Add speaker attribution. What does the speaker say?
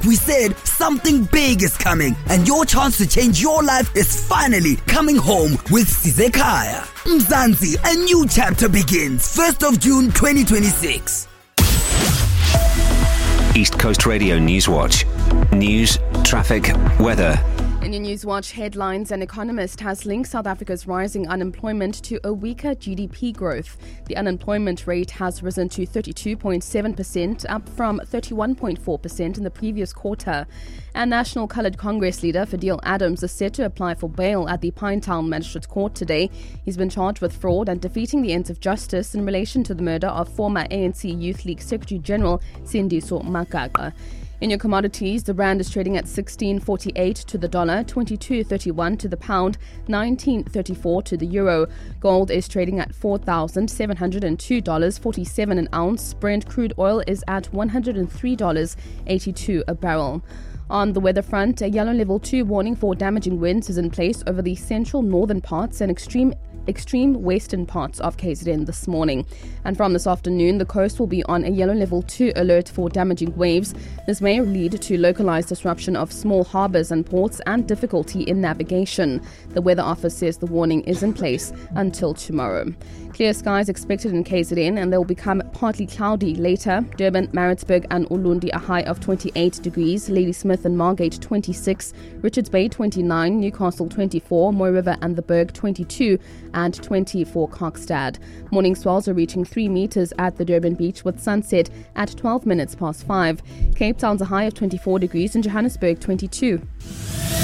Speaker 1: we said, something big is coming, and your chance to change your life is finally coming home with Sizekaya. Mzansi, a new chapter begins 1st of June 2026.
Speaker 2: East Coast Radio Newswatch. News, traffic, weather.
Speaker 3: In your Newswatch headlines, an economist has linked South Africa's rising unemployment to a weaker GDP growth. The unemployment rate has risen to 32.7%, up from 31.4% in the previous quarter. And National Coloured Congress leader Fadil Adams is set to apply for bail at the Pinetown Magistrates Court today. He's been charged with fraud and defeating the ends of justice in relation to the murder of former ANC Youth League Secretary General Sindiso Makaka. In your commodities, the rand is trading at 16.48 to the dollar, 22.31 to the pound, 19.34 to the euro. Gold is trading at $4,702.47 an ounce. Brent crude oil is at $103.82 a barrel. On the weather front, a yellow level 2 warning for damaging winds is in place over the central northern parts and extreme western parts of KZN this morning. And from this afternoon, the coast will be on a yellow level 2 alert for damaging waves. This may lead to localized disruption of small harbors and ports and difficulty in navigation. The Weather Office says the warning is in place until tomorrow. Clear skies expected in KZN, and they will become partly cloudy later. Durban, Maritzburg and Ulundi a high of 28 degrees, Ladysmith and Margate 26, Richards Bay 29, Newcastle 24, Moy River and the Berg 22 and 20 for Kokstad. Morning swells are reaching 3 meters at the Durban beach with sunset at 12 minutes past 5. Cape Town's a high of 24 degrees and Johannesburg 22.